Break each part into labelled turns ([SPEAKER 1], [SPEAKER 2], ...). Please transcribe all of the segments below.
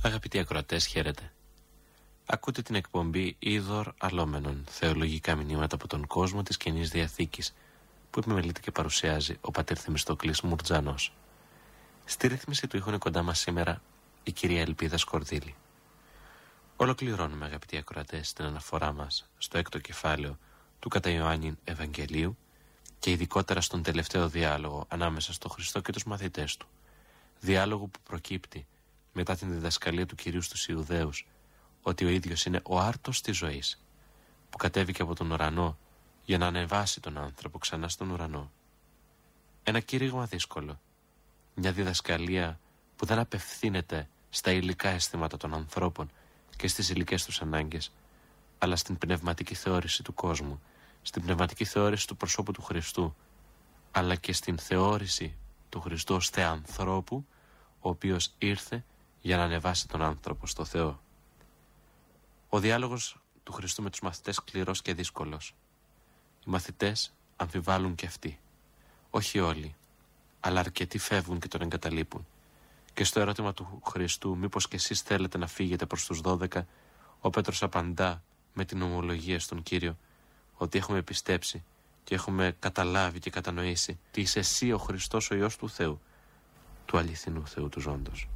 [SPEAKER 1] Αγαπητοί ακροατές, χαίρετε. Ακούτε την εκπομπή Είδωρ Αλόμενον, θεολογικά μηνύματα από τον κόσμο της Καινής Διαθήκης, που επιμελείται και παρουσιάζει ο πατήρ Θεμιστοκλής Μουρτζανός. Στη ρύθμιση του ήχου είναι κοντά μας σήμερα η κυρία Ελπίδα Σκορδίλη. Ολοκληρώνουμε, αγαπητοί ακροατές, την αναφορά μας στο 6ο κεφάλαιο του κατά Ιωάννην Ευαγγελίου και ειδικότερα στον τελευταίο διάλογο ανάμεσα στο Χριστό και τους μαθητές του. Διάλογο που προκύπτει μετά την διδασκαλία του Κυρίου στους Ιουδαίους ότι ο ίδιος είναι ο άρτος της ζωής, που κατέβηκε από τον ουρανό για να ανεβάσει τον άνθρωπο ξανά στον ουρανό. Ένα κήρυγμα δύσκολο, μια διδασκαλία που δεν απευθύνεται στα υλικά αισθήματα των ανθρώπων και στις υλικές τους ανάγκες, αλλά στην πνευματική θεώρηση του κόσμου, στην πνευματική θεώρηση του προσώπου του Χριστού, αλλά και στην θεώρηση του Χριστού ως θεανθρώπου, ο οποίος ήρθε για να ανεβάσει τον άνθρωπο στο Θεό. Ο διάλογος του Χριστού με τους μαθητές σκληρός και δύσκολος. Οι μαθητές αμφιβάλλουν και αυτοί. Όχι όλοι, αλλά αρκετοί φεύγουν και τον εγκαταλείπουν. Και στο ερώτημα του Χριστού, μήπως και εσείς θέλετε να φύγετε προς τους 12, ο Πέτρος απαντά με την ομολογία στον Κύριο ότι έχουμε πιστέψει και έχουμε καταλάβει και κατανοήσει ότι είσαι εσύ ο Χριστός, ο Υιός του Θεού, του αληθινού Θεού του ζώντος.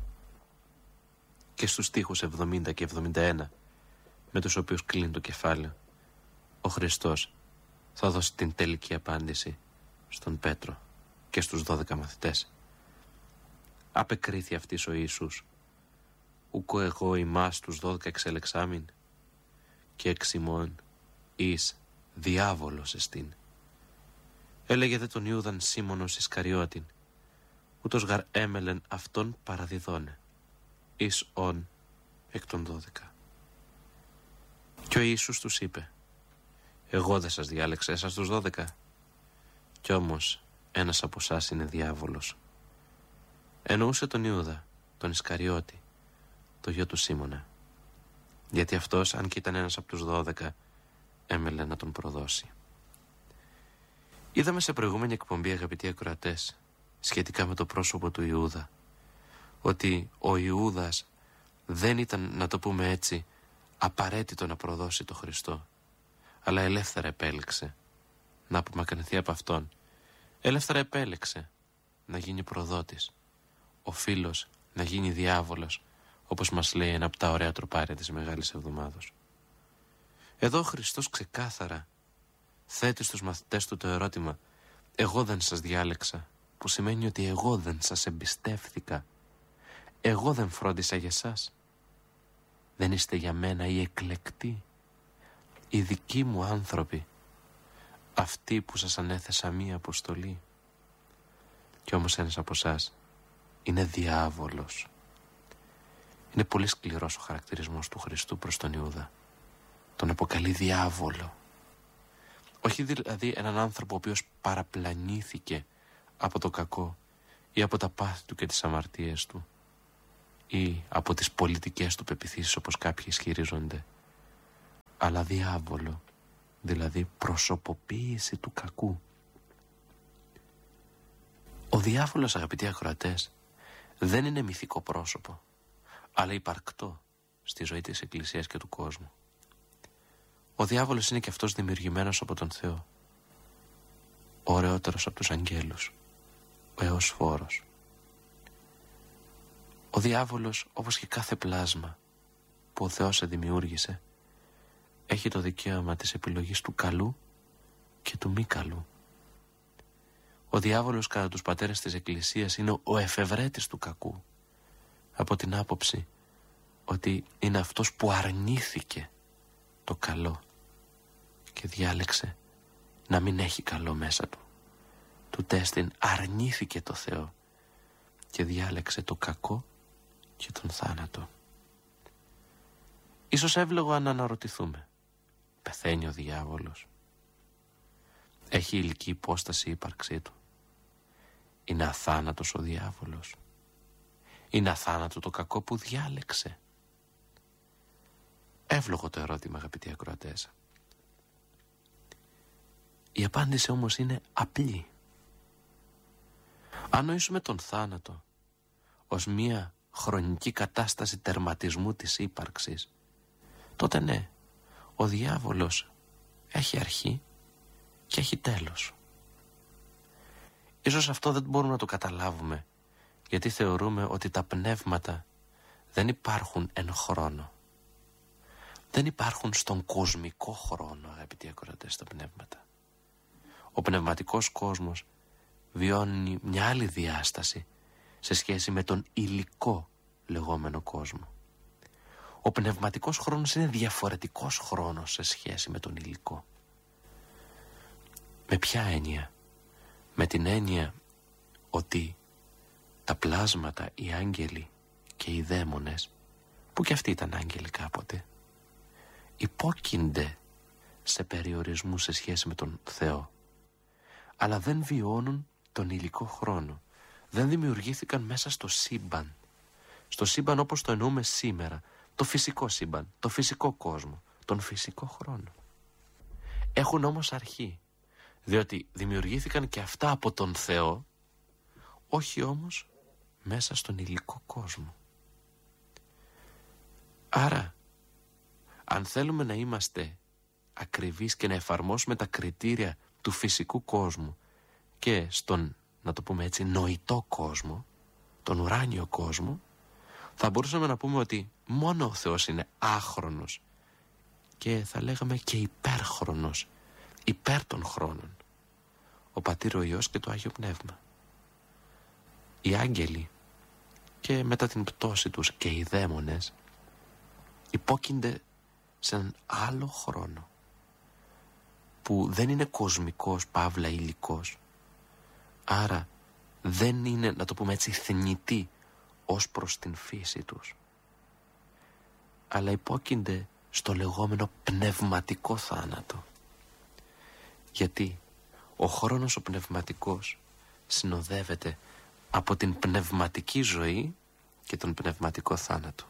[SPEAKER 1] Και στους στίχους 70 και 71, με τους οποίους κλείνει το κεφάλαιο, ο Χριστός θα δώσει την τελική απάντηση στον Πέτρο και στους 12 μαθητές. Απεκρίθη αυτής ο Ιησούς, ουκο εγώ ημάς τους 12 εξελεξάμην, και εξ ημών εις διάβολος εστίν. Έλεγε δε τον Ιούδαν Σίμωνος Ισκαριώτην, ούτως γαρ έμελεν αυτόν παραδιδώνε, εις ον εκ των 12. Και ο Ιησούς τους είπε, εγώ δεν σας διάλεξα εσάς τους 12, κι όμως ένας από εσάς είναι διάβολος. Εννοούσε τον Ιούδα, τον Ισκαριώτη, το γιο του Σίμωνα, γιατί αυτός, αν και ήταν ένας από τους 12, έμελε να τον προδώσει. Είδαμε σε προηγούμενη εκπομπή, αγαπητοί ακροατές, σχετικά με το πρόσωπο του Ιούδα, ότι ο Ιούδας δεν ήταν, να το πούμε έτσι, απαραίτητο να προδώσει το Χριστό, αλλά ελεύθερα επέλεξε να απομακρυνθεί από αυτόν. Ελεύθερα επέλεξε να γίνει προδότης, ο φίλος να γίνει διάβολος, όπως μας λέει ένα από τα ωραία τροπάρια της Μεγάλης Εβδομάδος. Εδώ ο Χριστός ξεκάθαρα θέτει στους μαθητές του το ερώτημα, εγώ δεν σας διάλεξα, που σημαίνει ότι εγώ δεν σας εμπιστεύθηκα, εγώ δεν φρόντισα για εσάς. Δεν είστε για μένα οι εκλεκτοί, οι δικοί μου άνθρωποι, αυτοί που σας ανέθεσα μία αποστολή. Κι όμως ένας από εσάς είναι διάβολος. Είναι πολύ σκληρός ο χαρακτηρισμός του Χριστού προς τον Ιούδα. Τον αποκαλεί διάβολο. Όχι δηλαδή έναν άνθρωπο ο οποίος παραπλανήθηκε από το κακό ή από τα πάθη του και τις αμαρτίες του ή από τις πολιτικές του πεποιθήσεις, όπως κάποιοι ισχυρίζονται, αλλά διάβολο, δηλαδή προσωποποίηση του κακού. Ο διάβολος, αγαπητοί ακροατές, δεν είναι μυθικό πρόσωπο, αλλά υπαρκτό στη ζωή της Εκκλησίας και του κόσμου. Ο διάβολος είναι και αυτός δημιουργημένος από τον Θεό, ο ωραιότερος από τους αγγέλους, ο Εωσφόρος. Ο διάβολος, όπως και κάθε πλάσμα που ο Θεός δημιούργησε, έχει το δικαίωμα της επιλογής του καλού και του μη καλού. Ο διάβολος κατά τους πατέρες της Εκκλησίας είναι ο εφευρέτης του κακού, από την άποψη ότι είναι αυτός που αρνήθηκε το καλό και διάλεξε να μην έχει καλό μέσα του. Του τέστην αρνήθηκε το Θεό και διάλεξε το κακό και τον θάνατο. Ίσως εύλογο αν αναρωτηθούμε, πεθαίνει ο διάβολος? Έχει ηλική υπόσταση η ύπαρξή του? Είναι αθάνατος ο διάβολος? Είναι αθάνατο το κακό που διάλεξε? Εύλογο το ερώτημα, αγαπητοί ακροατές. Η απάντηση όμως είναι απλή. Αν νοήσουμε τον θάνατο ως μία χρονική κατάσταση τερματισμού της ύπαρξης, τότε ναι, ο διάβολος έχει αρχή και έχει τέλος. Ίσως αυτό δεν μπορούμε να το καταλάβουμε, γιατί θεωρούμε ότι τα πνεύματα δεν υπάρχουν εν χρόνο. Δεν υπάρχουν στον κοσμικό χρόνο, αγαπητοί ακροατές, τα πνεύματα. Ο πνευματικός κόσμος βιώνει μια άλλη διάσταση σε σχέση με τον υλικό λεγόμενο κόσμο. Ο πνευματικός χρόνος είναι διαφορετικός χρόνος σε σχέση με τον υλικό. Με ποια έννοια? Με την έννοια ότι τα πλάσματα, οι άγγελοι και οι δαίμονες, που και αυτοί ήταν άγγελοι κάποτε, υπόκεινται σε περιορισμού σε σχέση με τον Θεό, αλλά δεν βιώνουν τον υλικό χρόνο. Δεν δημιουργήθηκαν μέσα στο σύμπαν. Στο σύμπαν όπως το εννοούμε σήμερα, το φυσικό σύμπαν, το φυσικό κόσμο, τον φυσικό χρόνο. Έχουν όμως αρχή, διότι δημιουργήθηκαν και αυτά από τον Θεό, όχι όμως μέσα στον υλικό κόσμο. Άρα, αν θέλουμε να είμαστε ακριβείς και να εφαρμόσουμε τα κριτήρια του φυσικού κόσμου και στον, να το πούμε έτσι, νοητό κόσμο, τον ουράνιο κόσμο, θα μπορούσαμε να πούμε ότι μόνο ο Θεός είναι άχρονος και θα λέγαμε και υπέρχρονος, υπέρ των χρόνων, ο Πατήρ, ο Υιός και το Άγιο Πνεύμα. Οι άγγελοι και μετά την πτώση τους και οι δαίμονες υπόκεινται σε έναν άλλο χρόνο που δεν είναι κοσμικός, παύλα υλικός, άρα δεν είναι, να το πούμε έτσι, θνητοί ως προς την φύση τους, αλλά υπόκεινται στο λεγόμενο πνευματικό θάνατο. Γιατί ο χρόνος ο πνευματικός συνοδεύεται από την πνευματική ζωή και τον πνευματικό θάνατο.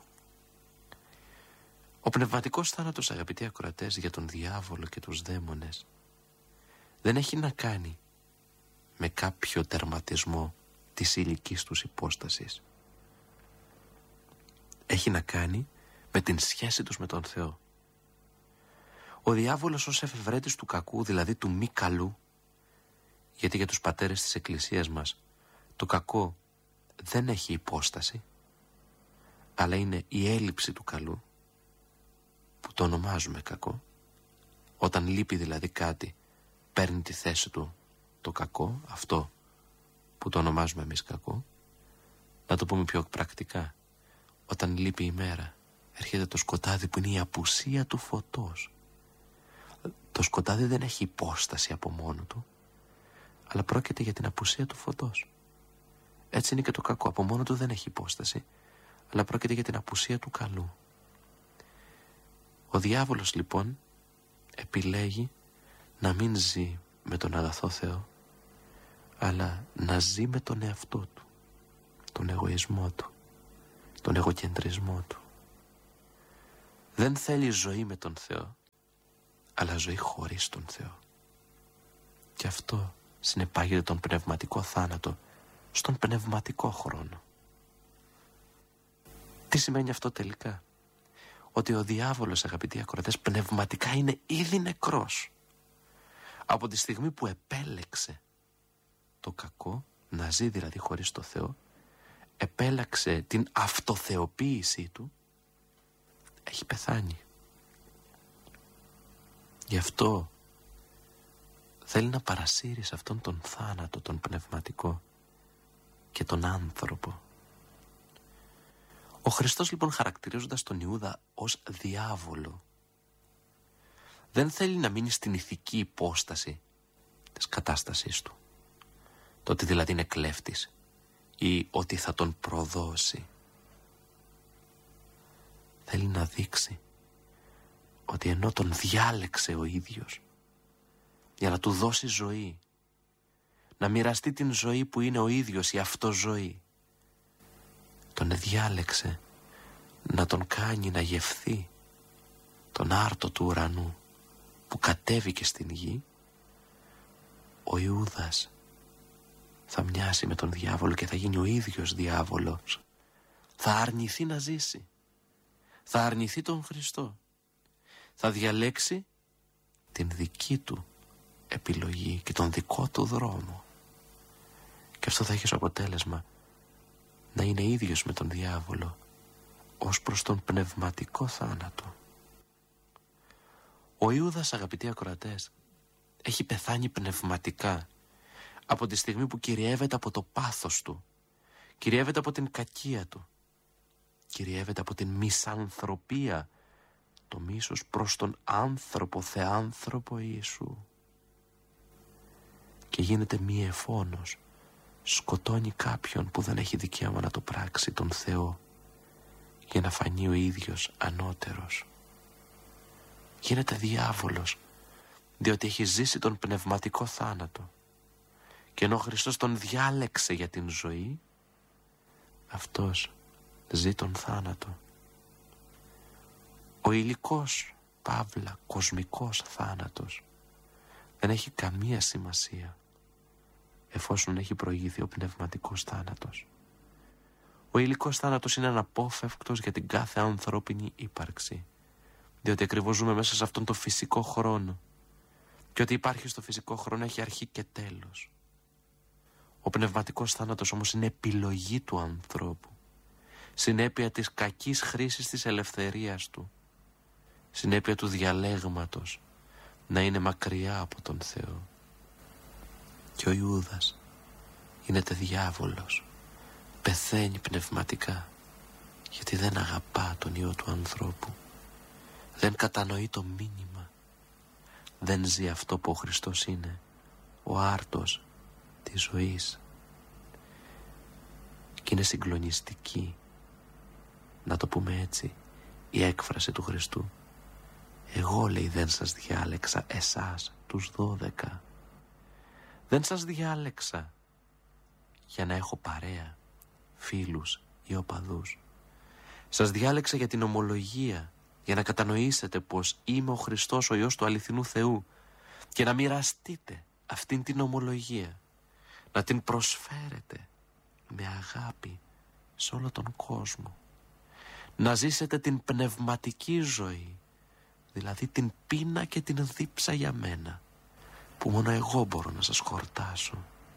[SPEAKER 1] Ο πνευματικός θάνατος, αγαπητοί ακροατές, για τον διάβολο και τους δαίμονες δεν έχει να κάνει με κάποιο τερματισμό της υλικής τους υπόστασης. Έχει να κάνει με την σχέση τους με τον Θεό. Ο διάβολος ως εφευρέτης του κακού, δηλαδή του μη καλού, γιατί για τους πατέρες της Εκκλησίας μας το κακό δεν έχει υπόσταση, αλλά είναι η έλλειψη του καλού, που το ονομάζουμε κακό. Όταν λείπει δηλαδή κάτι, παίρνει τη θέση του το κακό, αυτό που το ονομάζουμε εμείς κακό. Να το πούμε πιο πρακτικά, όταν λείπει η μέρα, έρχεται το σκοτάδι που είναι η απουσία του φωτός. Το σκοτάδι δεν έχει υπόσταση από μόνο του, αλλά πρόκειται για την απουσία του φωτός. Έτσι είναι και το κακό, από μόνο του δεν έχει υπόσταση, αλλά πρόκειται για την απουσία του καλού. Ο διάβολος λοιπόν επιλέγει να μην ζει με τον αγαθό Θεό, αλλά να ζει με τον εαυτό του, τον εγωισμό του, τον εγωκεντρισμό του. Δεν θέλει ζωή με τον Θεό, αλλά ζωή χωρίς τον Θεό. Και αυτό συνεπάγεται τον πνευματικό θάνατο στον πνευματικό χρόνο. Τι σημαίνει αυτό τελικά? Ότι ο διάβολος, αγαπητοί ακροατές, πνευματικά είναι ήδη νεκρός. Από τη στιγμή που επέλεξε το κακό, να ζει δηλαδή χωρίς το Θεό, επέλεξε την αυτοθεοποίησή του, έχει πεθάνει. Γι' αυτό θέλει να παρασύρει σε αυτόν τον θάνατο, τον πνευματικό και τον άνθρωπο. Ο Χριστός λοιπόν, χαρακτηρίζοντας τον Ιούδα ως διάβολο, δεν θέλει να μείνει στην ηθική υπόσταση της κατάστασής του, το ότι δηλαδή είναι κλέφτης ή ότι θα τον προδώσει. Θέλει να δείξει ότι ενώ τον διάλεξε ο ίδιος για να του δώσει ζωή, να μοιραστεί την ζωή που είναι ο ίδιος, η αυτοζωή, τον διάλεξε να τον κάνει να γευθεί τον άρτο του ουρανού που κατέβηκε στην γη. Ο Ιούδας θα μοιάσει με τον διάβολο και θα γίνει ο ίδιος διάβολος. θα αρνηθεί να ζήσει. Θα αρνηθεί τον Χριστό. Θα διαλέξει την δική του επιλογή και τον δικό του δρόμο. Και αυτό θα έχει ως αποτέλεσμα να είναι ίδιος με τον διάβολο ως προς τον πνευματικό θάνατο. Ο Ιούδας, αγαπητοί ακροατές, έχει πεθάνει πνευματικά από τη στιγμή που κυριεύεται από το πάθος του, κυριεύεται από την κακία του, κυριεύεται από την μισανθρωπία, το μίσος προς τον άνθρωπο, θεάνθρωπο Ιησού, και γίνεται μη εφώνος, σκοτώνει κάποιον που δεν έχει δικαίωμα να το πράξει, τον Θεό, για να φανεί ο ίδιος ανώτερος. Γίνεται διάβολος, διότι έχει ζήσει τον πνευματικό θάνατο, και ενώ ο Χριστός τον διάλεξε για την ζωή, αυτός ζει τον θάνατο. Ο υλικός, παύλα, κοσμικός θάνατος δεν έχει καμία σημασία εφόσον έχει προηγηθεί ο πνευματικός θάνατος. Ο υλικός θάνατος είναι αναπόφευκτος για την κάθε ανθρώπινη ύπαρξη, διότι ακριβώς ζούμε μέσα σε αυτόν τον φυσικό χρόνο, και ότι υπάρχει στο φυσικό χρόνο έχει αρχή και τέλος. Ο πνευματικός θάνατος όμως είναι επιλογή του ανθρώπου, συνέπεια της κακής χρήσης της ελευθερίας του, συνέπεια του διαλέγματος να είναι μακριά από τον Θεό. Και ο Ιούδας γίνεται διάβολος, πεθαίνει πνευματικά, γιατί δεν αγαπά τον Υιό του ανθρώπου, δεν κατανοεί το μήνυμα, δεν ζει αυτό που ο Χριστός είναι, ο άρτος της ζωής. Και είναι συγκλονιστική, να το πούμε έτσι, η έκφραση του Χριστού. Εγώ, λέει, δεν σας διάλεξα εσάς τους 12. Δεν σας διάλεξα για να έχω παρέα, φίλους ή οπαδούς. Σας διάλεξα για την ομολογία, για να κατανοήσετε πως είμαι ο Χριστός, ο Υιός του αληθινού Θεού, και να μοιραστείτε αυτήν την ομολογία, να την προσφέρετε με αγάπη σε όλο τον κόσμο, να ζήσετε την πνευματική ζωή, δηλαδή την πείνα και την δίψα για μένα, που μόνο εγώ μπορώ να σας χορτάσω.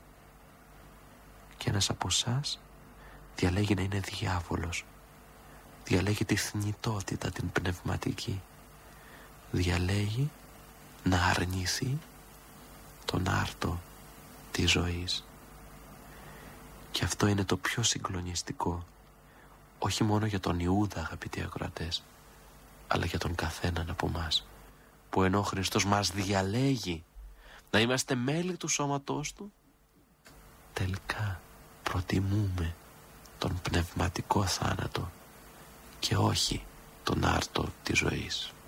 [SPEAKER 1] Και ένας από εσάς διαλέγει να είναι διάβολος, διαλέγει τη θνητότητα την πνευματική, διαλέγει να αρνηθεί τον άρτο της ζωής. Και αυτό είναι το πιο συγκλονιστικό, όχι μόνο για τον Ιούδα, αγαπητοί ακροατές, αλλά για τον καθέναν από μας, που ενώ ο Χριστός μας διαλέγει να είμαστε μέλη του σώματός του, τελικά προτιμούμε τον πνευματικό θάνατο και όχι τον άρτο της ζωής.